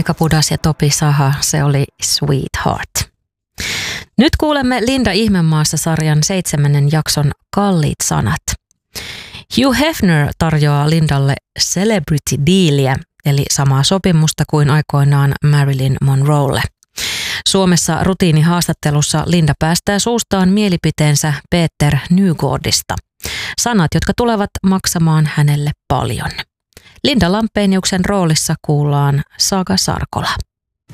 Monika Pudas ja Topi Saha, se oli Sweetheart. Nyt kuulemme Linda Ihmemaassa-sarjan 7. jakson kalliit sanat. Hugh Hefner tarjoaa Lindalle celebrity dealia, eli samaa sopimusta kuin aikoinaan Marilyn Monroelle. Suomessa rutiinihaastattelussa Linda päästää suustaan mielipiteensä Peter Nygårdista. Sanat, jotka tulevat maksamaan hänelle paljon. Linda Lampeniuksen roolissa kuullaan Saga Sarkola.